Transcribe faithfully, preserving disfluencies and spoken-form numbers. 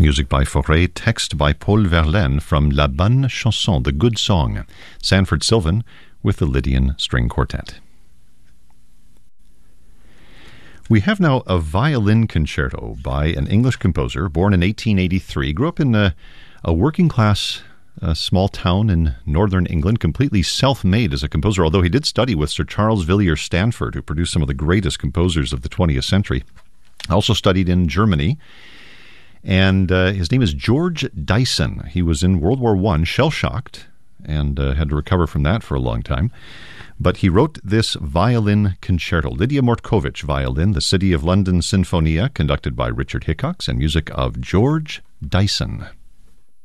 Music by Fauré, text by Paul Verlaine from La Bonne Chanson, The Good Song. Sanford Sylvan with the Lydian String Quartet. We have now a violin concerto by an English composer born in eighteen eighty-three. Grew up in a, a working-class uh, small town in northern England, completely self-made as a composer, although he did study with Sir Charles Villiers Stanford, who produced some of the greatest composers of the twentieth century. Also studied in Germany. And uh, his name is George Dyson. He was in World War One, shell-shocked, and uh, had to recover from that for a long time. But he wrote this violin concerto. Lydia Mortkovich violin, the City of London Sinfonia, conducted by Richard Hickox, and music of George Dyson.